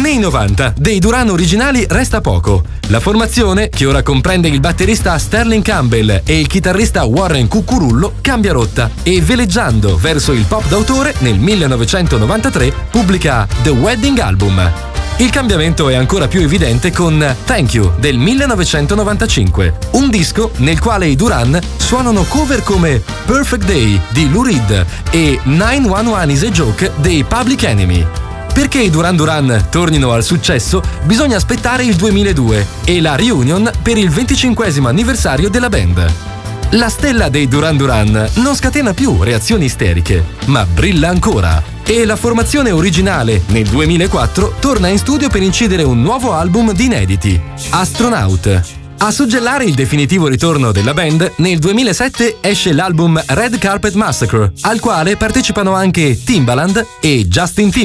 Nei 90, dei Duran originali resta poco. La formazione, che ora comprende il batterista Sterling Campbell e il chitarrista Warren Cuccurullo, cambia rotta e, veleggiando verso il pop d'autore, nel 1993 pubblica The Wedding Album. Il cambiamento è ancora più evidente con Thank You del 1995, un disco nel quale i Duran suonano cover come Perfect Day di Lou Reed e 911 is a Joke dei Public Enemy. Perché i Duran Duran tornino al successo, bisogna aspettare il 2002 e la reunion per il 25° anniversario della band. La stella dei Duran Duran non scatena più reazioni isteriche, ma brilla ancora. E la formazione originale, nel 2004, torna in studio per incidere un nuovo album di inediti, Astronaut. A suggellare il definitivo ritorno della band, nel 2007 esce l'album Red Carpet Massacre, al quale partecipano anche Timbaland e Justin Timberlake.